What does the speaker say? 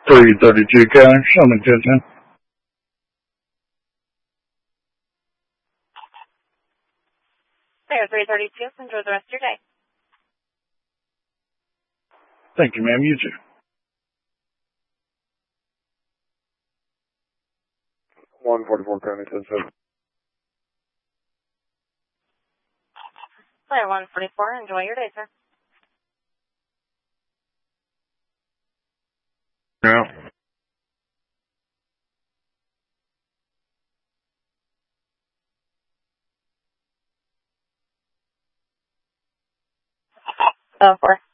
332 County, Summon Kitchen. There, 332. Enjoy the rest of your day. Thank you, ma'am. You too. 144 County 10-7. Player 144. Enjoy your day, sir. Yeah. Oh, 4.